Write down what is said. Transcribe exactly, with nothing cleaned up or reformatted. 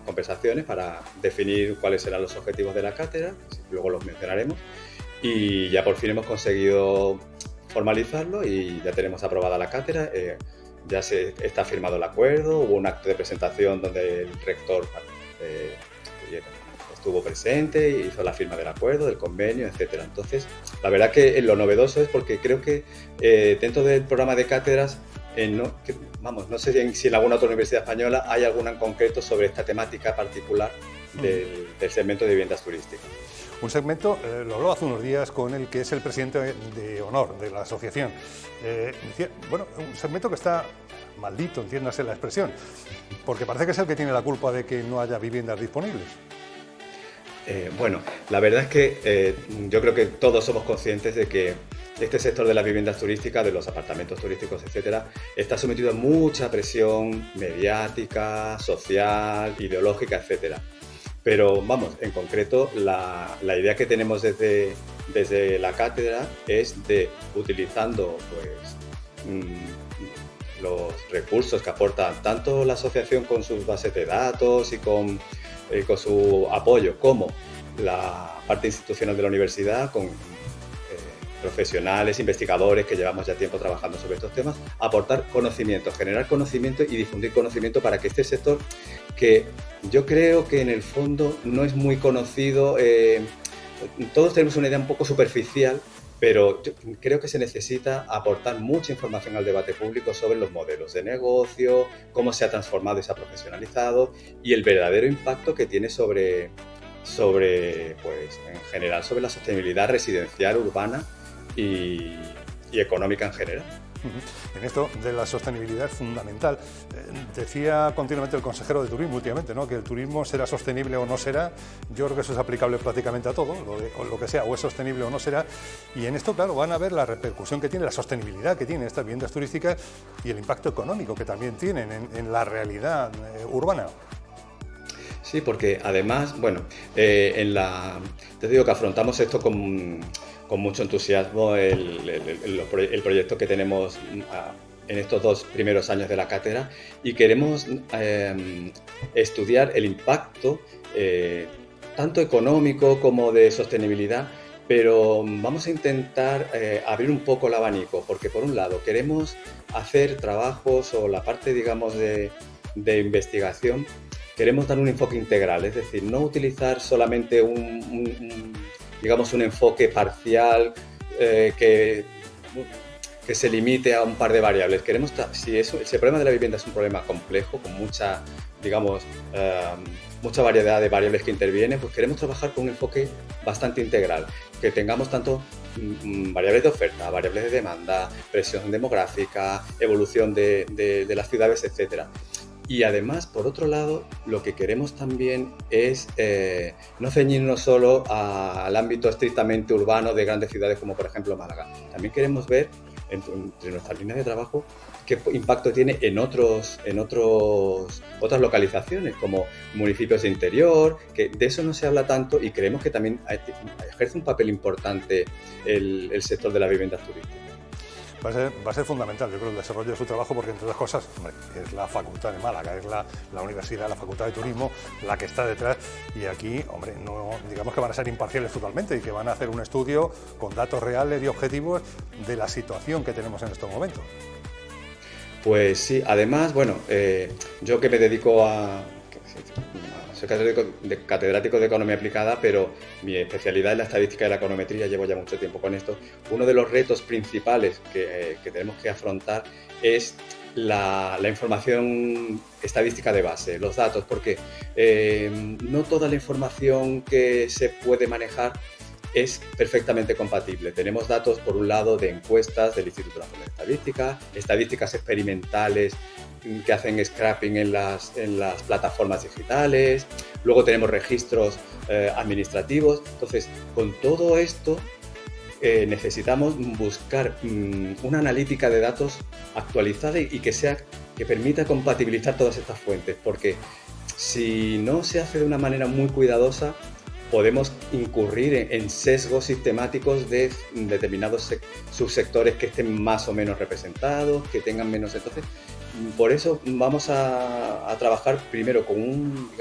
conversaciones para definir cuáles serán los objetivos de la cátedra, luego los mencionaremos, y ya por fin hemos conseguido formalizarlo y ya tenemos aprobada la cátedra. Eh, ya se está firmado el acuerdo, hubo un acto de presentación donde el rector eh, estuvo presente, hizo la firma del acuerdo, del convenio, etcétera. Entonces, la verdad que lo novedoso es porque creo que eh, dentro del programa de cátedras, eh, no, que, vamos, no sé si en alguna otra universidad española hay alguna en concreto sobre esta temática particular del, del segmento de viviendas turísticas. Un segmento, eh, lo habló hace unos días con el que es el presidente de honor de la asociación. Eh, decía, bueno, un segmento que está maldito, entiéndase la expresión, porque parece que es el que tiene la culpa de que no haya viviendas disponibles. Eh, bueno, la verdad es que eh, yo creo que todos somos conscientes de que este sector de las viviendas turísticas, de los apartamentos turísticos, etcétera, está sometido a mucha presión mediática, social, ideológica, etcétera. Pero vamos, en concreto, la, la idea que tenemos desde, desde la cátedra es de, utilizando pues, mmm, los recursos que aporta tanto la asociación con sus bases de datos y con, eh, con su apoyo, como la parte institucional de la universidad, con eh, profesionales, investigadores que llevamos ya tiempo trabajando sobre estos temas, aportar conocimiento, generar conocimiento y difundir conocimiento para que este sector, que yo creo que en el fondo no es muy conocido, eh, todos tenemos una idea un poco superficial, pero yo creo que se necesita aportar mucha información al debate público sobre los modelos de negocio, cómo se ha transformado y se ha profesionalizado y el verdadero impacto que tiene sobre, sobre pues, en general, sobre la sostenibilidad residencial, urbana y, y económica en general. En esto de la sostenibilidad es fundamental. Decía continuamente el consejero de turismo últimamente, ¿no?, que el turismo será sostenible o no será. Yo creo que eso es aplicable prácticamente a todo, lo, de, lo que sea, o es sostenible o no será. Y en esto, claro, van a ver la repercusión que tiene, la sostenibilidad que tienen estas viviendas turísticas y el impacto económico que también tienen en, en la realidad eh, urbana. Sí, porque además, bueno, eh, en la, te digo que afrontamos esto con, con mucho entusiasmo, el, el, el, el proyecto que tenemos en estos dos primeros años de la cátedra, y queremos eh, estudiar el impacto eh, tanto económico como de sostenibilidad, pero vamos a intentar eh, abrir un poco el abanico, porque por un lado queremos hacer trabajos o la parte, digamos, de, de investigación. Queremos dar un enfoque integral, es decir, no utilizar solamente un, un, un digamos, un enfoque parcial eh, que, que se limite a un par de variables. Queremos, si, eso, si el problema de la vivienda es un problema complejo, con mucha, digamos, eh, mucha variedad de variables que intervienen, pues queremos trabajar con un enfoque bastante integral, que tengamos tanto mm, variables de oferta, variables de demanda, presión demográfica, evolución de, de, de las ciudades, etcétera. Y además, por otro lado, lo que queremos también es eh, no ceñirnos solo a, al ámbito estrictamente urbano de grandes ciudades como por ejemplo Málaga. También queremos ver entre, entre nuestras líneas de trabajo qué impacto tiene en, otros, en otros, otras localizaciones como municipios de interior, que de eso no se habla tanto y creemos que también ejerce un papel importante el, el sector de las viviendas turísticas. Va a, ser, va a ser fundamental, yo creo, el desarrollo de su trabajo, porque entre otras cosas, hombre, es la Facultad de Málaga, es la, la Universidad, la Facultad de Turismo, la que está detrás, y aquí, hombre, no, digamos que van a ser imparciales totalmente y que van a hacer un estudio con datos reales y objetivos de la situación que tenemos en estos momentos. Pues sí, además, bueno, eh, yo que me dedico a... Soy catedrático de, catedrático de Economía Aplicada, pero mi especialidad es la estadística y la econometría, llevo ya mucho tiempo con esto. Uno de los retos principales que, que tenemos que afrontar es la, la información estadística de base, los datos, porque eh, no toda la información que se puede manejar es perfectamente compatible. Tenemos datos, por un lado, de encuestas del Instituto Nacional de Estadística, estadísticas experimentales que hacen scrapping en las, en las plataformas digitales, luego tenemos registros eh, administrativos. Entonces, con todo esto eh, necesitamos buscar mm, una analítica de datos actualizada y, y que, sea, que permita compatibilizar todas estas fuentes, porque si no se hace de una manera muy cuidadosa, podemos incurrir en, en sesgos sistemáticos de determinados subsectores que estén más o menos representados, que tengan menos. Entonces, por eso vamos a, a trabajar primero con un,